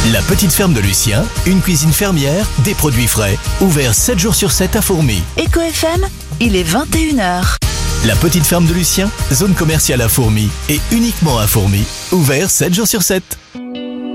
La petite ferme de Lucien, une cuisine fermière, des produits frais, ouvert 7 jours sur 7 à Fourmies. Eco FM, il est 21h. La petite ferme de Lucien, zone commerciale à Fourmies et uniquement à Fourmies, ouvert 7 jours sur 7.